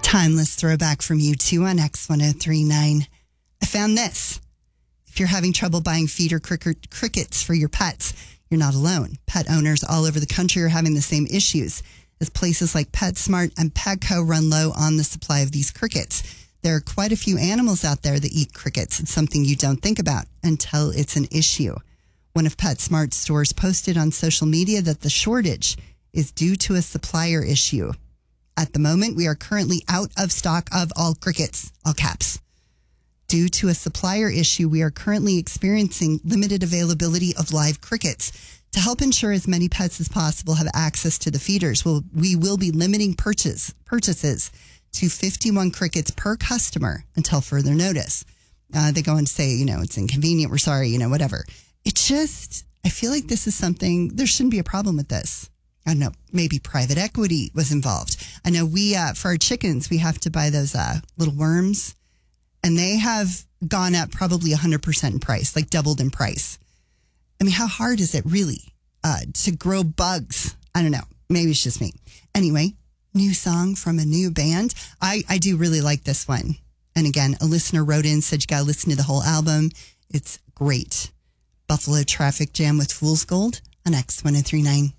Timeless throwback from U2 on X1039. I found this. If you're having trouble buying feed or crickets for your pets, you're not alone. Pet owners all over the country are having the same issues as places like PetSmart and Petco run low on the supply of these crickets. There are quite a few animals out there that eat crickets. It's something you don't think about until it's an issue. One of PetSmart's stores posted on social media that the shortage is due to a supplier issue. At the moment, we are currently out of stock of all crickets, all caps. Due to a supplier issue, we are currently experiencing limited availability of live crickets. To help ensure as many pets as possible have access to the feeders, we will be limiting purchases to 51 crickets per customer until further notice. They go and say, it's inconvenient, we're sorry, whatever. It's just, I feel like this is something, there shouldn't be a problem with this. I don't know, maybe private equity was involved. I know we, for our chickens, we have to buy those little worms, and they have gone up probably 100% in price, like doubled in price. I mean, how hard is it really to grow bugs? I don't know. Maybe it's just me. Anyway, new song from a new band. I do really like this one. And again, a listener wrote in, said you got to listen to the whole album. It's great. Buffalo Traffic Jam with Fool's Gold on X1039.